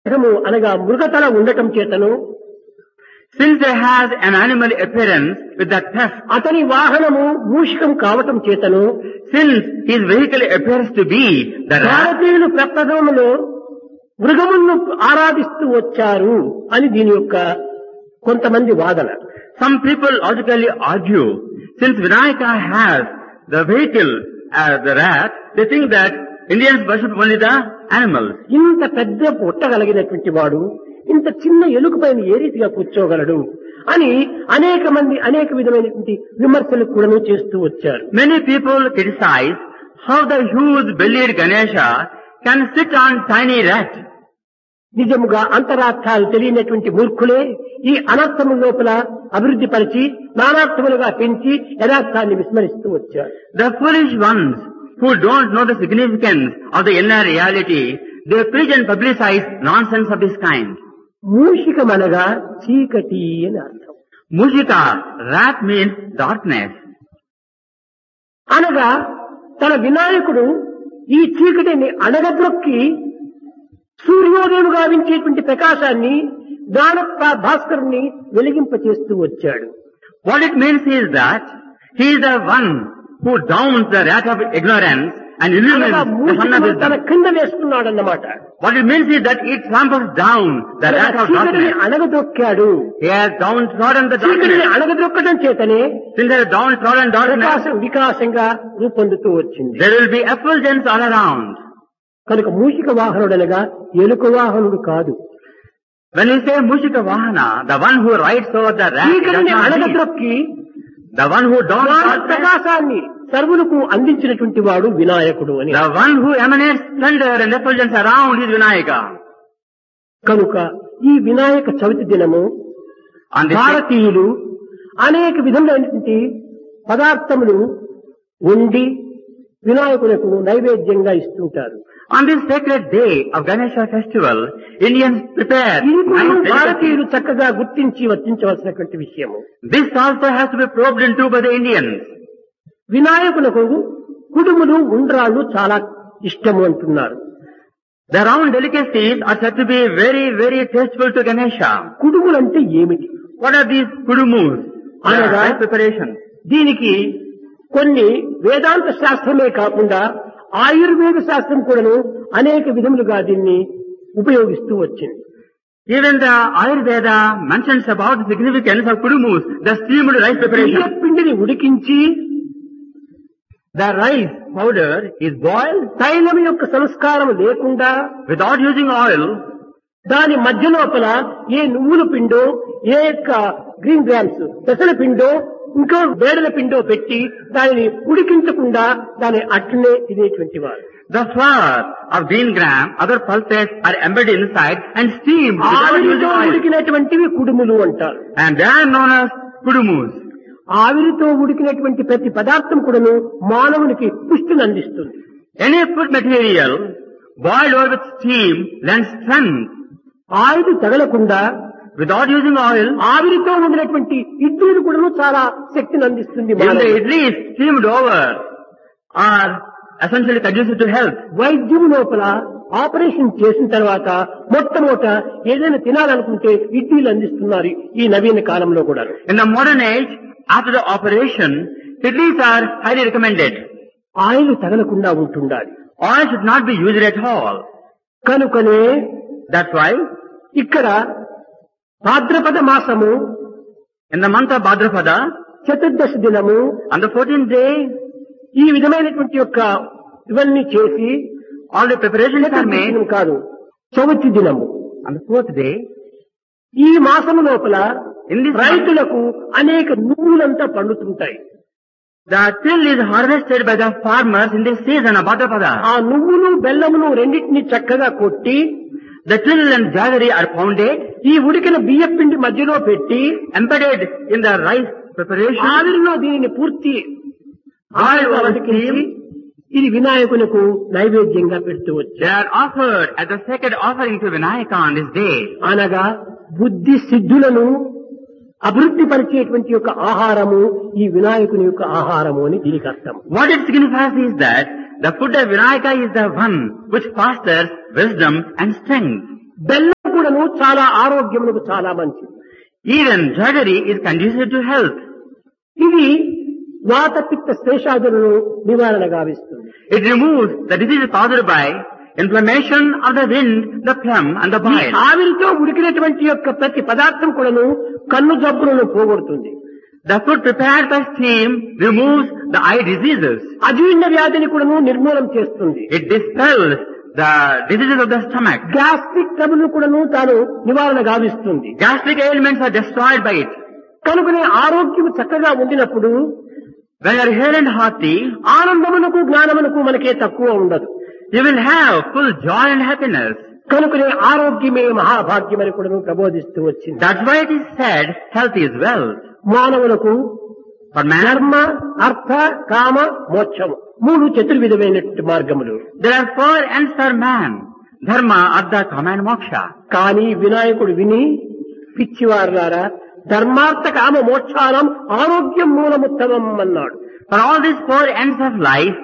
దేహము అనగా మృగతల ఉండటం చేతను Since it has an animal appearance with the tusk, అతని వాహనము మూషికం కావటం చేతను since his vehicle appears to be the rat, భారతీయులు ప్రప్రథమంలో మృగములను ఆరాధిస్తూ వచ్చారు అని దీని యొక్క కొంతమంది వాదన. some people logically argue, since Vinayaka has the vehicle as the rat, they think that Indians worship only the animals. ఇంత పెద్ద పొట్టగలిగినటువంటి వాడు ఇంత చిన్న ఎలుక పైన ఏ రీతిగా కూర్చోగలడు అని అనేక మంది అనేక విధమైనటువంటి విమర్శలు కూడా చేస్తూ వచ్చారు. Many people criticize how the huge bellied Ganesha can sit on tiny rat. నిజముగా అంతరార్థాలు తెలియనటువంటి మూర్ఖులే ఈ అనర్థము లోపల అభివృద్ధి పరిచి నానార్థములుగా పెంచి యథార్థాన్ని విస్మరిస్తూ వచ్చారు. The foolish ones who don't know the significance of the inner reality, they preach and publicize nonsense of this kind. మూషికమనగా చీకటి అని అర్థం. Mushika, rat means darkness. అనగా తన వినాయకుడు ఈ చీకటిని అణగద్రొక్కి సూర్యోదయం గావించేటువంటి ప్రకాశాన్ని జ్ఞాన భాస్కరుని వెలిగింపచేస్తూ వచ్చాడు. What it means is that he is the one who downs the rat of ignorance and illumines the sun of తన wisdom. కింద వేస్తున్నాడన్నమాట. What it means is that it tramples down the rat of చీకటిని darkness. అణగదొక్కాడు. He has downtrodden the చీకటిని darkness. అణగదొక్కడం చేతనే Since there is downtrodden darkness, వికాసంగా రూపొందుతూ వచ్చింది. there will be effulgence all around. కనుక మూషిక వాహనుడనగా ఎలుక వాహనుడు కాదు. When we say Mushika Vahana, the one who rides over the rat, it does చీకటిని not mean అణగద్రొక్కి the one who downs జ్ఞాన darkness, ప్రకాశాన్ని సర్వులకు అందించినటువంటి వాడు వినాయకుడు అని. the one who emanates splendor and effulgence around is Vinayaka. కనుక ఈ వినాయక చవితి దినము On this భారతీయులు అనేక విధములైనటువంటి పదార్థములు వండి వినాయకులకు నైవేద్యంగా ఇస్తుంటారు. On this sacred day of Ganesha festival, Indians prepare ఇది కూడా nice delicacies. భారతీయులు చక్కగా గుర్తించి వర్తించవలసినటువంటి విషయము. This also has to be probed into by the Indians. వినాయకులకు కుడుములు ఉండ్రాళ్ళు చాలా ఇష్టము అంటున్నారు. The round delicacies are said to be very, very tasteful to Ganesha. కుడుములు అంటే ఏమిటి? What are these kudumus? Anaga- Rice preparations. దీనికి కొన్ని వేదాంత శాస్త్రమే కాకుండా ఆయుర్వేద శాస్త్రం కూడాను అనేక విధములుగా దీన్ని ఉపయోగిస్తూ వచ్చింది. Even the Ayurveda mentions about the significance of kudumus, the steamed rice preparation. బియ్య పిండిని ఉడికించి The rice powder is boiled తైలం యొక్క సంస్కారం లేకుండా without using oil. దాని మధ్య లోపల ఏ నువ్వుల పిండో ఏ యొక్క గ్రీన్ గ్రామ్స్ పెసల పిండో ఇంకో బేడల పిండో పెట్టి దానిని ఉడికించకుండా దాని అట్లనే తినేటువంటి వారు. The flour of green gram, other pulses are embedded inside and steamed without using ఆవిరితో oil. ఉడికినటువంటివి కుడుములు అంటారు. And they are known as kudumus. ఆవిరితో ఉడికినటువంటి ప్రతి పదార్థం కూడాను మానవునికి పుష్టిని అందిస్తుంది. Any food material boiled over with steam lends strength. ఆవిరి తగలకుండా Without using oil, ఆవిరితో ఉండినటువంటి ఇడ్లీలు కూడాను చాలా శక్తిని అందిస్తుంది. even the మానవునికి. idlis steamed over are essentially conducive to health. వైద్యం లోపల ఆపరేషన్ చేసిన తర్వాత మొట్టమొదట ఏదైనా తినాలనుకుంటే ఇడ్లీలు అందిస్తున్నారు ఈ నవీన కాలంలో కూడా. In the modern age, after the operation, idlis are highly recommended. Oil తగలకుండా ఉంటుండాలి. Oil should not be used at all. కనుకనే That's why, ఇక్కడ భాద్రపద మాసము in the month of Bhadrapada, చతుర్దశి దినము on the 14th day, ఈ విధమైనటువంటి యొక్క ఇవన్నీ చేసి all the preparations are Chaturdashi made. దినం కాదు చవితి దినము On the 4th day, ఈ మాసము లోపల in this month, రైతులకు అనేక నువ్వులంతా పండుతుంటాయి. the till is harvested by the farmers in this season of Bhadrapada. ఆ నువ్వులు బెల్లమును రెండింటిని చక్కగా కొట్టి The till and jaggery are pounded, ఈ ఉడికిన బియ్య పిండి మధ్యలో పెట్టి embedded in the rice preparation, ఆవిరిలో దీనిని పూర్తి boiled over ఉడికించి steam. ఇది వినాయకునికి నైవేద్యంగా పెడుతూ They వచ్చారు. are offered as a sacred offering to Vinayaka on this day. అనగా బుద్ధి సిద్ధులను అభివృద్ధి పరిచేటువంటి యొక్క ఆహారము ఈ వినాయకుని యొక్క ఆహారము అని దీనికి అర్థం. What it signifies is that the food of Vinayaka is the one which fosters wisdom and strength. బెల్లం కూడాను చాలా ఆరోగ్యములకు చాలా మంచిది. Even jaggery is conducive to health. ఇది వాత పిత్త శ్లేషాదులను నివారణ గావిస్తుంది. It removes the diseases caused by inflammation of the wind, the phlegm and the ఈ bile. ఆవిరితో ఉడికినటువంటి యొక్క ప్రతి పదార్థం కూడాను కన్ను జబ్బులను పోగొడుతుంది. The food prepared by steam removes the eye diseases. అజీర్ణ వ్యాధిని కూడాను నిర్మూలన చేస్తుంది. It dispels the diseases of the stomach. Gastric trouble కూడాను తాను నివారణ గావిస్తుంది. Gastric ailments are destroyed by it. కనుకనే ఆరోగ్యం చక్కగా ఉండినప్పుడు When you are hale and hearty, ఆనందమునకు జ్ఞానమునకు మనకే తక్కువ ఉండదు. you will have full joy and happiness. కనుకనే ఆరోగ్యమే మహాభాగ్యమని కూడా ప్రబోధిస్తూ వచ్చింది. That's why it is said, health is wealth. మానవులకు For man, ధర్మ, అర్థ, కామ, మోక్షము మూడు చతుర్విధమైనటువంటి మార్గములు. there are 4 ends for man. Dharma, Artha, Kama and Moksha. కానీ వినాయకుడు విని పిచ్చివారులారా ధర్మార్థ కామ మోక్షానం ఆరోగ్యం మూలముత్తమం అన్నాడు. For all these 4 ends of life,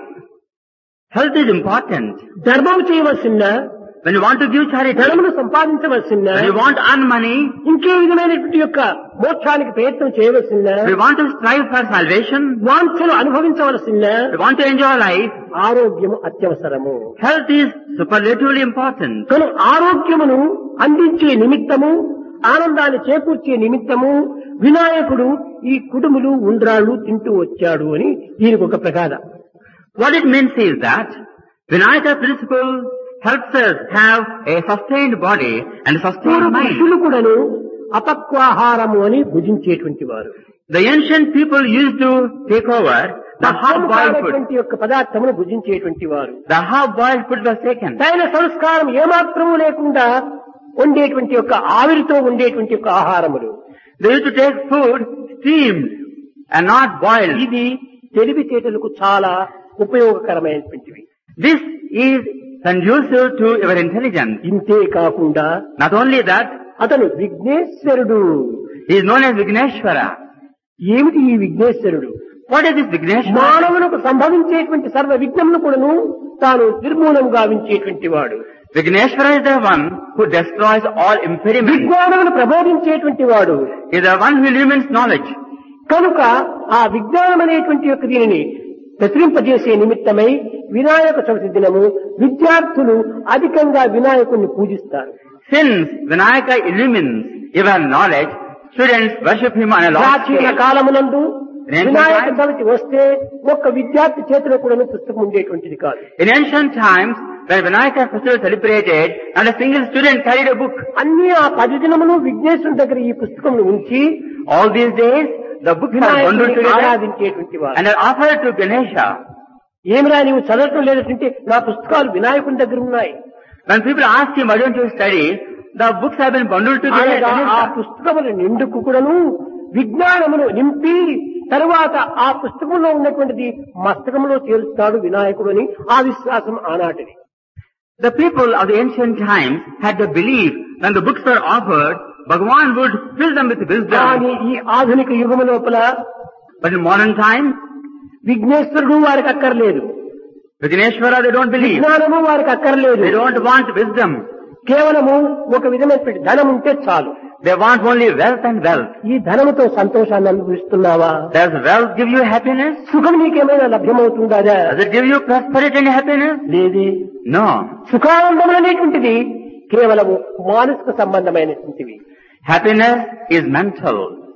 health is important. ధర్మం చేయవలసిన, When you want to give charity, ధనమును సంపాదించవలసిన, when you want to earn money, ఇంకే విధమైనటువంటి యొక్క మోక్షానికి ప్రయత్నం చేయవలసిన, when you want to strive for salvation, వాంఛలు అనుభవించవలసిన when you want to enjoy life, ఆరోగ్యము అత్యవసరము. health is superlatively important. కనుక ఆరోగ్యమును అందించే నిమిత్తము, ఆనందాన్ని చేకూర్చే నిమిత్తము వినాయకుడు ఈ కుడుములు ఉండ్రాళ్ళు తింటూ వచ్చాడు అని దీనికి ఒక ప్రగాథ. What it means is that Vinayaka principle helps us have a sustained body and a sustained mind. పురుషులు కూడాను అపక్వాహారము అని భుజించేటువంటి వారు. The ancient people used to take over the half-boiled food. యొక్క పదార్థమును భుజించేటువంటి వారు. The half-boiled food was taken. దైన సంస్కారం ఏమాత్రము లేకుండా ఉండేటువంటి యొక్క ఆవిరితో ఉండేటువంటి యొక్క ఆహారములు. They used to take food steamed and not boiled. ఇది తెలివితేటలకు చాలా ఉపయోగకరమైనటువంటివి. This is conducive to your intelligence. ఇంతే కాకుండా Not only that, అతను విఘ్నేశ్వరుడు. he is known as Vigneshwara. ఏమిటి ఈ విఘ్నేశ్వరుడు? What is this Vigneshwara? మానవులకు సంభవించేటువంటి సర్వ విఘ్నమును కూడాను తాను నిర్మూలన గావించేటువంటి వాడు. Vigneshwara is the one who destroys all impediments. విజ్ఞానమును ప్రబోధించేటువంటి వాడు. He is the one who illumines knowledge. కనుక ఆ విజ్ఞానం అనేటువంటి యొక్క దీనిని ప్రచురింపజేసే నిమిత్తమై వినాయక చవితి దినము విద్యార్థులు అధికంగా వినాయకుడిని పూజిస్తారు. Since Vinayaka illumines even knowledge, students worship him on a large ప్రాచీన scale. కాలమునందు వినాయక చవితి వస్తే ఒక్క విద్యార్థి చేతిలో కూడా పుస్తకం ఉండేటువంటిది కాదు. In ancient times, when Vinayaka festival was celebrated, not a single student carried a book. అన్ని ఆ 10 దినములు విఘ్నేశ్వరుని దగ్గర ఈ పుస్తకం ఉంచి All these days, the books are bundled వినాయకుడిని together ఆరాధించేటువంటి వారు. and are offered to Ganesha. ఏమిరా నీవు చదవటం లేదంటే నా పుస్తకాలు వినాయకుని దగ్గర ఉన్నాయి. When people ask him, why don't you study? The books have been bundled together. అనగా ఆ Ganesha. పుస్తకముల నిండుకు కూడాను విజ్ఞానమును నింపి తరువాత ఆ పుస్తకంలో ఉన్నటువంటిది మస్తకంలో చేరుస్తాడు వినాయకుడు అని ఆ విశ్వాసం ఆనాటిది. The people of the ancient times had the belief when the books were offered, Bhagavan would fill them with wisdom. కానీ ఈ ఆధునిక యుగము లోపల But in modern times, విఘ్నేశ్వరుడు వారికి అక్కర్లేదు, Vigneshwara they don't believe. విజ్ఞానము వారికి అక్కర్లేదు. They don't want wisdom. కేవలము ఒక విధమైనటువంటి ధనం ఉంటే చాలు. They want only wealth and wealth. ఈ ధనముతో సంతోషాన్ని అనుభవిస్తున్నావా? Does wealth give you happiness? సుఖం నీకేమైనా లభ్యమవుతుందా? Does it give you prosperity and happiness? లేదే. No. సుఖానందం అనేటువంటిది కేవలము మానసిక సంబంధమైనటువంటివి. Happiness is mental.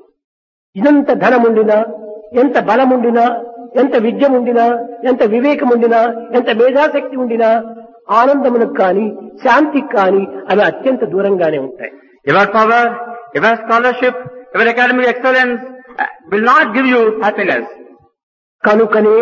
ఇదంత ధనముండినా, ఎంత బలముండినా, ఎంత విద్యముండినా, ఎంత వివేకముండినా, ఎంత మేధాశక్తి ఉండినా ఆనందమునకు కానీ శాంతికి కానీ అవి అత్యంత దూరంగానే ఉంటాయి. Your power, your scholarship, your academic excellence will not give you happiness. కనుకనే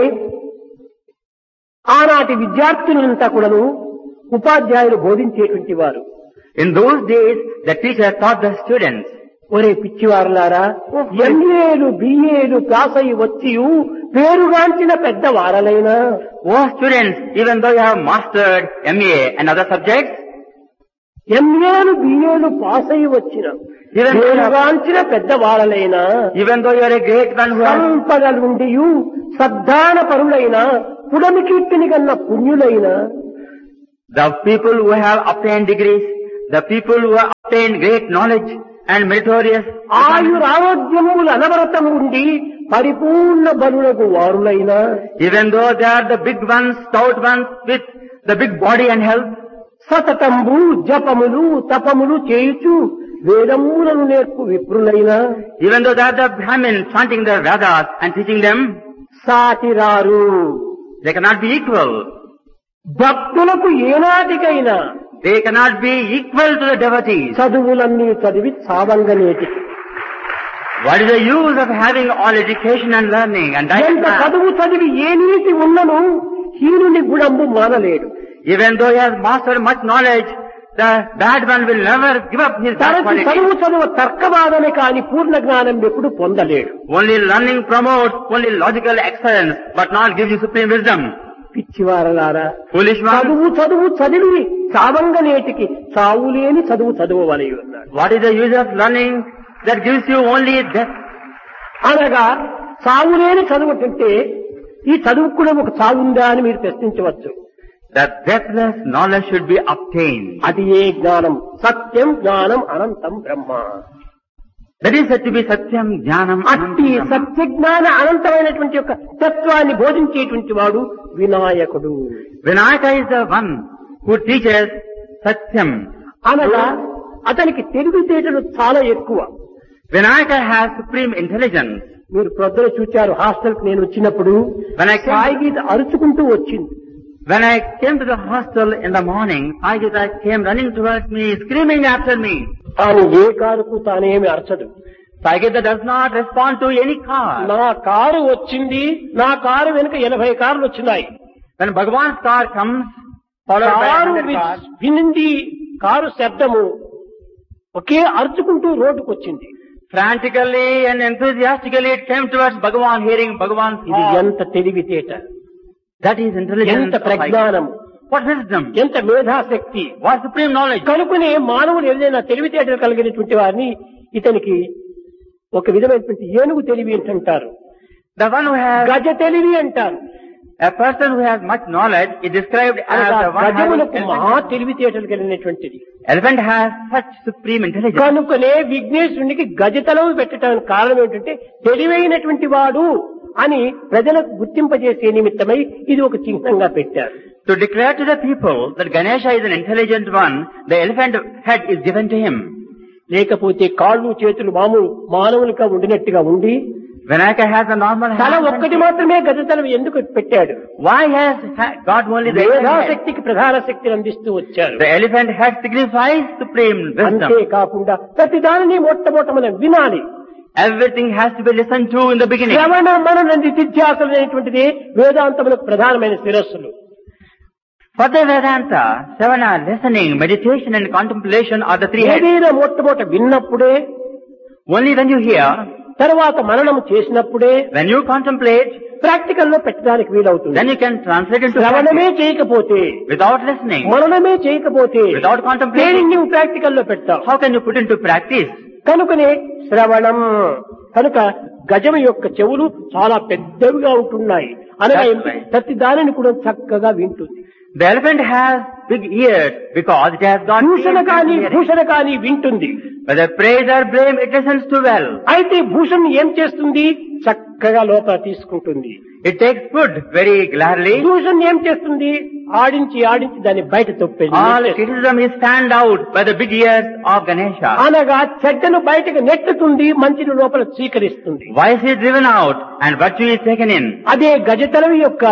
ఆనాటి విద్యార్థులంతా కూడాను ఉపాధ్యాయులు బోధించేటువంటి వారు. In those days, the teacher taught the students. ఒరే పిచ్చివారులారా, ఎంఏలు బిఏలు పాస్ అయి వచ్చి పేరుగాంచిన పెద్ద వారలైనా, Oh students, even though you have mastered MA and other subjects, ఎంఏలు బిఏలు pass అయి వచ్చిన పేరుగాంచిన పెద్ద వారలైనా, even though you are a great one who has సంపదలుండి సద్దాన పరులైన పుడమి కీర్తిని కన్న పుణ్యులైన, the people who have obtained degrees, the people who have obtained great knowledge and meritorious, ఆయురారోగ్యములు అనవరతం ఉండి పరిపూర్ణ బలులకు వారులైనా, even though they are the big ones, stout ones with the big body and health, సతతంబు జపములు తపములు చేయుచు వేదములను నేర్పు విప్రులైనా, even though they are the Brahmins chanting their Vedas and teaching them, సాటిరారు. they cannot be equal. భక్తులకు ఏనాటికైనా They cannot be equal to the devotees. చదువులన్నీ చదివి సావంగనేటికి What is the use of having all education and learning and ఎంత చదువు చదివి ఏ నీతి ఉన్నను హీనుని గుణంబు మానలేడు. even though he has mastered much knowledge, the bad one will never give up his bad తరచు quality. చదువు తర్కవాదమే కాని పూర్ణ జ్ఞానం ఎప్పుడు పొందలేడు. Only learning promotes only logical excellence, but not gives you supreme wisdom. పిచ్చివారలారా, Foolish one, చదువు చదివి సావంగనేటికి చావులేని చదువు చదువవలె అన్నాడు. what is the use of learning that gives you only death? అనగా చావులేని చదువు అంటే ఈ చదువుకు కూడా ఒక చావుందా అని మీరు ప్రశ్నించవచ్చు. That deathless knowledge should be obtained. అది ఏ జ్ఞానం? సత్యం జ్ఞానం అనంతం బ్రహ్మ. That is said to be Satyam Jnanam అట్టి Anantam. సత్య జ్ఞాన అనంతమైనటువంటి యొక్క తత్వాన్ని బోధించేటువంటి వాడు వినాయకుడు. Vinayaka is the one who teaches Satyam. అనగా అతనికి తెలివితేటలు చాలా ఎక్కువ. Vinayaka has supreme intelligence. మీరు ప్రొద్దున చూచారు, హాస్టల్ కి నేను వచ్చినప్పుడు When I సాయి గీత అరుచుకుంటూ వచ్చింది. When I came to the hostel in the morning, Saigita came running towards me, screaming after me. తాను ఏ కారుకు తానేమి అరచదు. Saigita does not respond to any car. నా కారు వచ్చింది, నా కారు వెనుక 80 కార్లు వచ్చినాయి. When Bhagavan's car comes, followed by car 100 cars, వినింది, car శబ్దము ఒకే అరుచుకుంటూ రోడ్డుకు వచ్చింది. frantically and enthusiastically it came towards Bhagavan, hearing Bhagavan's ఇది call. ఎంత తెలివితేట, That is intelligence. ఎంత of ప్రజ్ఞానం, Saigita. What wisdom? ఎంత మేధాశక్తి. What supreme knowledge? కనుకనే మానవుడు ఏదైనా తెలివితేటలు కలిగినటువంటి వారిని ఇతనికి ఒక విధమైనటువంటి ఏనుగు తెలివి అంటారు, The one who has, గజ తెలివి అంటారు. a person who has much knowledge is described as అనగా the one having గజములకు మహా elephant. తెలివితేటలు కలిగినటువంటిది. Elephant has such supreme intelligence. కనుకనే విఘ్నేశ్వరునికి గజతలవు పెట్టడానికి కారణం ఏంటంటే తెలివైనటువంటి వాడు అని ప్రజలకు గుర్తింపజేసే నిమిత్తమై ఇది ఒక చిహ్నంగా పెట్టారు. To declare to the people that Ganesha is an intelligent one, the elephant head is given to him. లేకపోతే కాళ్ళు చేతులు మానవులుగా ఉండినట్టుగా ఉండి Vinayaka has a normal తల hand. ఒక్కటి మాత్రమే గజతలం ఎందుకు పెట్టాడు? Why has God only the elephant head? మేధాశక్తికి ప్రధాన శక్తిని అందిస్తూ వచ్చారు. The elephant head signifies supreme wisdom. అంతేకాకుండా ప్రతి దానిని మొట్టమొదట మనం వినాలి. Everything has to be listened to in the beginning. శ్రవణ మనన నిధిధ్యాసలు అనేటువంటిది వేదాంతములకు ప్రధానమైన శిరస్సులు. For the Vedanta, Savana, listening, meditation and contemplation are the three heads. ఏదైనా మొట్టమొదట విన్నప్పుడే, Only when you hear, తర్వాత మననం చేసినప్పుడే when you contemplate, ప్రాక్టికల్ లో పెట్టడానికి వీలవుతుంది. then you can translate into శ్రవణమే practice. చేయకపోతే, Without listening, మననమే చేయకపోతే without contemplating, దేనిని నువ్వు ప్రాక్టికల్ లో పెడతావు? how can you put into practice? కనుకనే శ్రవణం. కనుక గజము యొక్క చెవులు చాలా పెద్దవిగా ఉంటున్నాయి. అనగా That's right. ప్రతి దానిని కూడా చక్కగా వింటుంది. The elephant has big ears because it has got దూషణ ears కానీ and hearing. భూషణ కానీ వింటుంది. Whether praise or blame, it listens to well. అయితే భూషణ ఏం చేస్తుంది? చక్కగా లోపల తీసుకుంటుంది. It takes food very gladly. దూషణ ఏం చేస్తుంది? ఆడించి దాన్ని బయట All తొప్పేది. criticism is fanned out by the big ears of Ganesha. అనగా చెడ్డను బయటకు నెట్టుతుంది, మంచిని లోపల స్వీకరిస్తుంది. Vice is driven out and virtue is taken in. అదే గజతలం యొక్క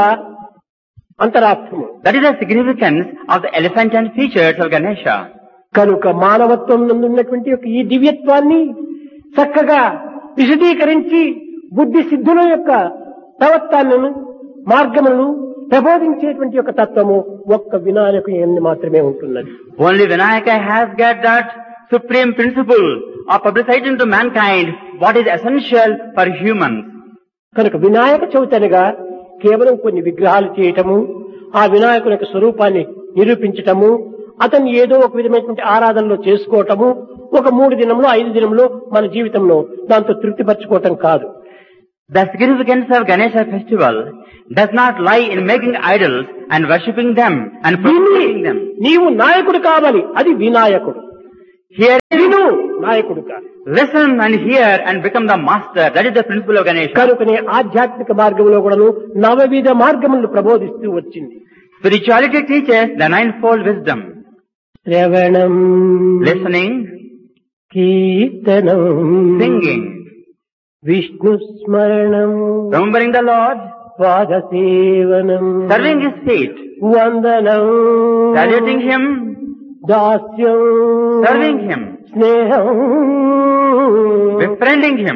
అంతరార్థము. That is the significance of the elephant and features of Ganesha. కనుక మానవత్వం నందు ఉన్నటువంటి యొక్క ఈ దివ్యత్వాన్ని చక్కగా విశదీకరించి బుద్ధి సిద్ధుల యొక్క ప్రవర్తనను మార్గములను ప్రబోధించేటువంటి యొక్క తత్వము ఒక్క వినాయకు మాత్రమే ఉంటున్నది. Only Vinayaka has got that supreme principle of publicizing to mankind what is essential for humans. కనుక వినాయక చవితనగా కేవలం కొన్ని విగ్రహాలు చేయటము, ఆ వినాయకుని యొక్క స్వరూపాన్ని నిరూపించటము, అతన్ని ఏదో ఒక విధమైనటువంటి ఆరాధనలో చేసుకోవటము, ఒక 3 దినంలో 5 దినంలో మన జీవితంలో దాంతో తృప్తిపరచుకోవటం కాదు. The significance of Ganesha festival does not lie in making idols and worshipping them and protecting them. నీవు నాయకుడు కావాలి, అది వినాయకుడు. Hear, విను, నాయకుడు కాదు. listen and hear and become the master. That is the principle of Ganesha. కనుకనే ఆధ్యాత్మిక మార్గంలో కూడాను నవవిధ మార్గములను ప్రబోధిస్తూ వచ్చింది. Spirituality teaches the ninefold wisdom. శ్రవణం, Listening, కీర్తనం, singing, విష్ణు స్మరణం, remembering the Lord, పాదసేవనం, serving His feet, వందనం, saluting Him, దాస్యం, serving Him, స్నేహం, befriending Him,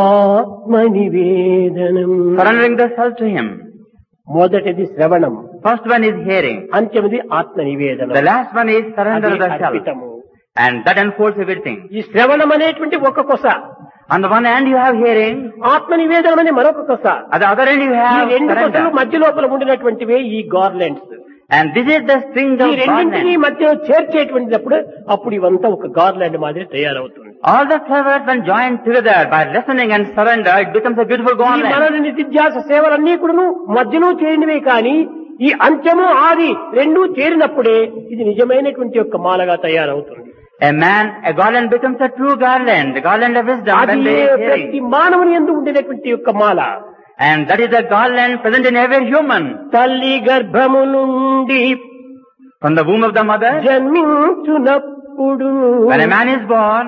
ఆత్మనివేదనం. surrendering the self to Him. మొదటిది శ్రవణం, First one is hearing. అంత్యమిది ఆత్మనివేదనం. The last one is surrender of the self. అర్పితము. And that unfolds everything. ఈ శ్రవణం అనేటువంటి ఒక కొస, On the one hand you have hearing, ఆత్మనివేదనం అనే మరొక కొస. at the other hand you ఈ have రెండు కొసలు surrender. మధ్య లోపల ఉండినటువంటివే ఈ garlands. And this is the string ఈ of రెండింటినీ garland. మధ్య చేర్చేటువంటిప్పుడు అప్పుడు ఇవంతా ఒక గార్లాండ్ మాదిరి తయారవుతుంది. All the flowers when joined together by listening and surrender, it becomes a beautiful ఈ garland. మనన నిత్యాస సేవలన్నీ కూడాను మధ్యలో చేరినవే కానీ ఈ అంత్యము ఆది రెండూ చేరినప్పుడే ఇది నిజమైనటువంటి యొక్క మాలగా తయారవుతుంది. A garland becomes a true garland, the garland of wisdom అది when they are ప్రతి hearing. మానవుని యందు ఉండేటువంటి యొక్క మాల. And that is the garland present in every human. తల్లి గర్భము నుండి From the womb of the mother, జన్మించునప్పుడు when a man is born,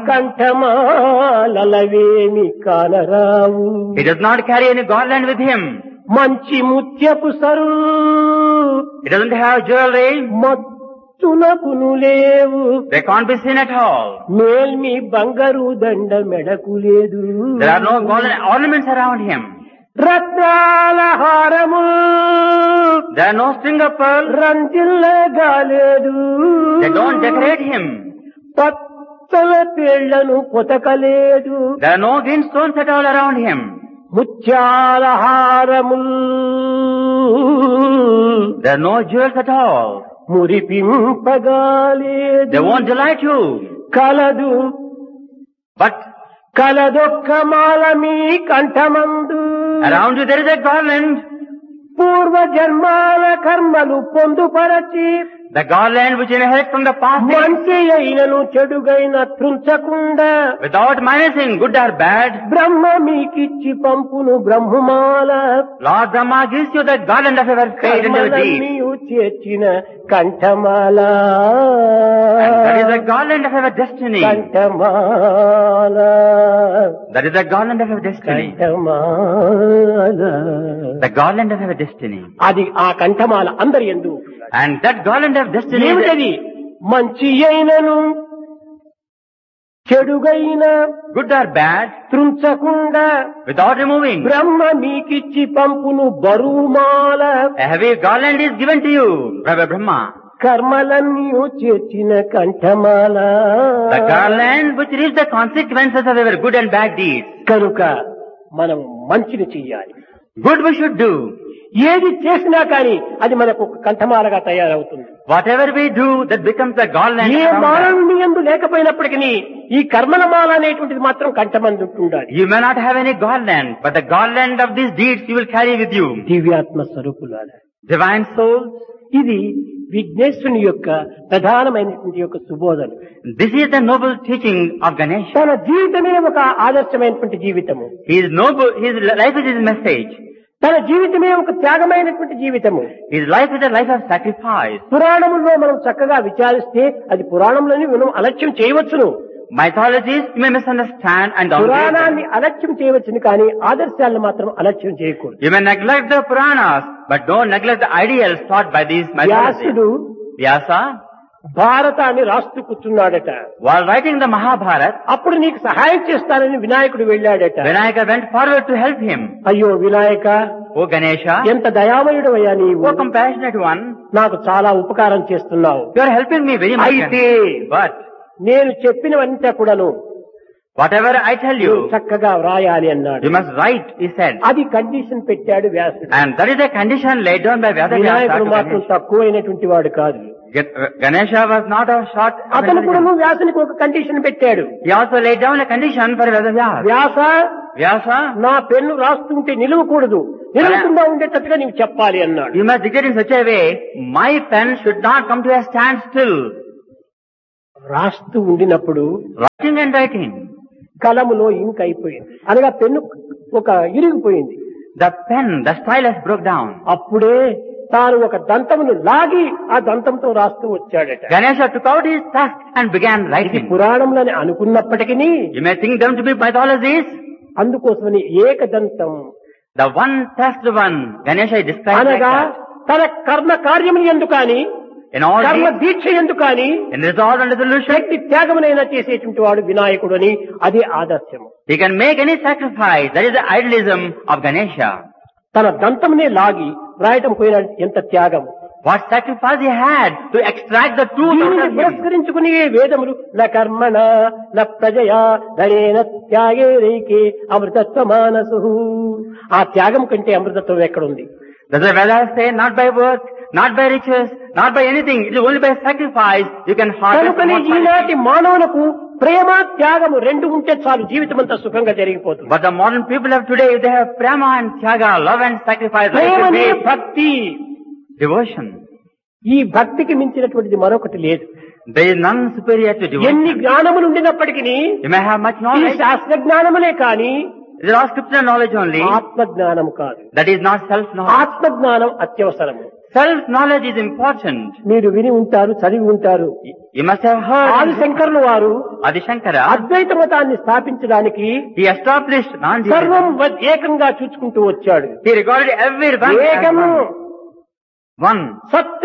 కంఠమాలవేమి కానరావు. he does not carry any garland with him. మంచి ముత్యపు sir He doesn't have jewelry. మత్తునకును లేవు. They can't be seen at all. మేల్మి బంగారు దండ మెడకు లేదు. There are no golden ornaments around him. రత్నాల హారము There are no string of pearls. రంజిల్లగా లేదు. They don't decorate him. Pachchala పేళ్లను పొతకలేదు. There are no green stones at all around him. ముత్యాల హారముల్ There are no jewels at all. మురిపింపగాలేదు. They won't delight you. కలదు But కలదొక్క Mala me కంఠమందు. around you there is a garland. పూర్వ జన్మాల కర్మలు పొందుపరచి The garland which inherits from the past days, మంచి అయినను చెడుగైన త్రుంచకుండా without minusing good or bad. బ్రహ్మ మీకిచ్చి పంపును బ్రహ్మమాల. Lord Brahma gives you the garland of your faith and your deeds. కర్మలన్నీయు చేర్చిన కంఠమాల. And that is the garland of your destiny. కంఠమాల, That is the garland of your destiny. కంఠమాల. The garland of your destiny. అది ఆ కంఠమాల అందరి యందు. And that garland of destiny is ఏమిటది? మంచి అయినను చెడుగైన good or bad, త్రుంచకుండా without removing. బ్రహ్మ మీకిచ్చి పంపును బరువుమాల. A heavy garland is given to you by Brahma. కర్మలన్నీ చేర్చిన కంఠమాల. The garland which reaps the consequences of our good and bad deeds. కనుక మనం మంచిని చెయ్యాలి. Good we should do. ఏది చేసినా కానీ అది మనకు ఒక కంఠమాలగా తయారవుతుంది. Whatever we do, that becomes the garland A around us. మానవుని యందు లేకపోయినప్పటికీ ఈ కర్మల మాల అనేటువంటిది మాత్రం కంఠమందు ఉండాలి. You may not have any garland, but the garland of these deeds you will carry with you. దివ్యాత్మ స్వరూపులారా, Divine souls, ఇది విఘ్నేశ్వరుని యొక్క ప్రధానమైనటువంటి యొక్క సుబోధన. this is the noble teaching of Ganesha. తన జీవితమే ఒక ఆదర్శమైనటువంటి జీవితము. His life is his message. తన జీవితమే ఒక త్యాగమైనటువంటి జీవితము. His life is a life of sacrifice. పురాణముల్లో మనం చక్కగా విచారిస్తే అది పురాణంలోని మనం అలక్ష్యం చేయవచ్చును. Mythologies you may misunderstand and downgrade పురాణాన్ని them. అలక్ష్యం చేయవచ్చును కానీ ఆదర్శాలను మాత్రం అలక్ష్యం చేయకూడదు. You may neglect the Puranas, but don't neglect the ideals taught by these mythologies. వ్యాసుడు Vyasa, భారతాన్ని రాస్తూ కూర్చున్నాడట. while writing the Mahabharata, అప్పుడు నీకు సహాయం చేస్తానని వినాయకుడు వెళ్ళాడట. Vinayaka went forward to help him. అయ్యో వినాయక, O Ganesha, ఎంత దయామయుడు అయ్యా నీవు, O compassionate one, నాకు చాలా ఉపకారం చేస్తున్నావు. you are helping me very much. అయితే But నేను చెప్పినవంతా కూడాను whatever I tell నువ్వు you, చక్కగా వ్రాయాలి అన్నాడు. you must write, he said. అది కండిషన్ పెట్టాడు వ్యాసుడు. And that is a condition laid down by Vyasa. వినాయకుడు మాత్రం తక్కువైనటువంటి వాడు కాదు. Ganesha was not a short. అతను కూడా వ్యాసునికి ఒక కండిషన్ పెట్టాడు. He also laid down a condition for Vedavyasa. Vyasa, నా పెన్ను రాస్తుంటే నిలవకూడదు, నిలవకుండా ఉండేటట్టుగా నీవు చెప్పాలి అన్నాడు. you must dictate in such a way, my pen should not come to a standstill. రాస్తూ ఉండినప్పుడు Writing and writing. కలములో ఇంక్ అయిపోయింది, అనగా పెన్ను ఒక ఇరిగిపోయింది. The pen, the stylus broke down. అప్పుడే తాను ఒక దంతమును లాగి ఆ దంతంతో రాస్తూ వచ్చాడట. Ganesha took out his tusk and began ఇది writing. పురాణంలోని అనుకున్నప్పటికీ You may think them to be mythologies. అందుకోసమని ఏకదంతం The one tusked one, Ganesha is described like అనగా that. తన కర్మ కార్యములు ఎందుకు కానీ, In all కర్మ deeds, దీక్ష ఎందుకు కానీ in resolve and resolution, శక్తి త్యాగమునైనా చేసేటువంటి వాడు వినాయకుడు అని అది ఆదర్శము. he can make any sacrifice. That is the idealism of Ganesha. తన దంతమునే లాగి రాయటం పోయిన ఎంత త్యాగం. What sacrifice he had to extract the truth out దీనిని of him. పురస్కరించుకుని వేదములు న కర్మణ న ప్రజయా ధనేన త్యాగే రైకే అమృతత్వ మానసు. ఆ త్యాగం కంటే అమృతత్వం ఎక్కడుంది? Does the Vedas say not by work, not by riches, not by anything? It is only by sacrifice you can harvest కనుకనే immortality. ఈనాటి మానవులకు ప్రేమ త్యాగము రెండు ఉంటే చాలు, జీవితం అంతా సుఖంగా జరిగిపోతుంది. But the modern people of today, they have prema and tyaga, love and sacrifice, ప్రేమనే faith, భక్తి. devotion. ఈ భక్తికి మించినటువంటిది మరొకటి లేదు. There is none superior to ఎన్ని devotion. జ్ఞానములు ఉండినప్పటికీ You may have much ఈ knowledge. శాస్త్ర జ్ఞానములే కానీ There are scriptural knowledge only. ఆత్మ జ్ఞానము కాదు. That is not self-knowledge. ఆత్మ జ్ఞానం అత్యవసరము. Self-knowledge is important. మీరు విని ఉంటారు, చదివి ఉంటారు. You must have heard. ఆదిశంకరుల వారు Adi Shankara, అద్వైత మతాన్ని స్థాపించడానికి he established సర్వం non-dualism. ఏకంగా చూసుకుంటూ వచ్చాడు. He regarded everyone as ఏకము one. One. సత్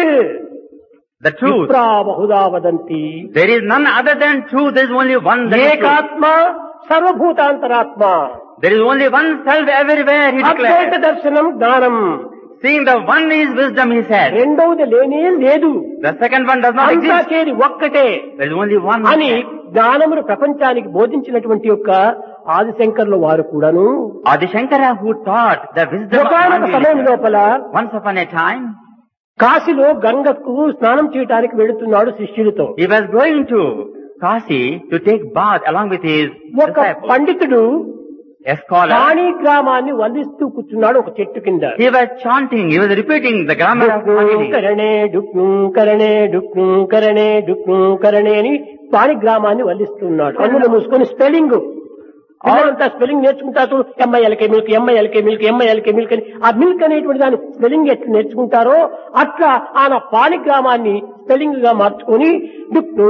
The truth. విప్రా Bahuda వదంతి. There is none other than truth. There is only one. That is truth. ఏకాత్మ సర్వభూతాంతరాత్మ. There is only one self everywhere, he Advaita declared. దర్శనం జ్ఞానం. Seeing the one is wisdom, he said. రెండవది లేనే లేదు, The second one does not అంతా exist. చేరి ఒక్కటే There is only one. అని జ్ఞానమును ప్రపంచానికి బోధించినటువంటి యొక్క ఆదిశంకర్ల వారు కూడాను Adi Shankara, who taught the wisdom of ఒకనొక సమయం non-dualism. లోపల Once upon a time, కాశీలో గంగకు స్నానం చేయడానికి వెళుతున్నాడు శిష్యులతో. he was going to Kasi to take bath along with his ఒక disciples. పండితుడు A scholar. పాణి గ్రామాన్ని వల్లిస్తూ కూర్చున్నాడు ఒక చెట్టు కింద. He was chanting, he was repeating the grammar of Pani. కరణే డుక్ను కరణే డుక్ను కరణే డుక్ను కరణే అని పాణి గ్రామాన్ని వల్లిస్తున్నాడు. కన్నులు మూసుకొని స్పెల్లింగ్ అంతా స్పెల్లింగ్ నేర్చుకుంటారు. M I L K milk, M I L K milk, M I L K milk అని ఆ మిల్క్ అనేటువంటి దాని స్పెల్లింగ్ ఎట్లా నేర్చుకుంటారో అట్లా ఆయన పాణి గ్రామాన్ని స్పెల్లింగ్ గా మార్చుకొని డుక్ను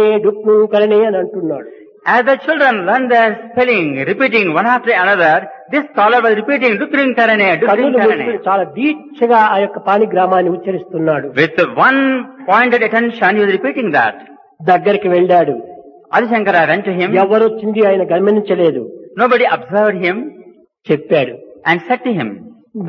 కరణే అని అంటున్నాడు. As the children learn their spelling, repeating one after another, this scholar was repeating Dukrin Karane, Dukrin కన్నులు మూసుకొని Karane. చాలా దీక్షగా ఆ యొక్క పాణి గ్రామాన్ని ఉచ్చరిస్తున్నాడు. With one pointed attention, he was repeating that. దగ్గరికి వెళ్ళాడు. Adi Shankara went to him. ఎవరొచ్చింది ఆయన గమనించలేదు. Nobody observed him చెప్పాడు, and said to him,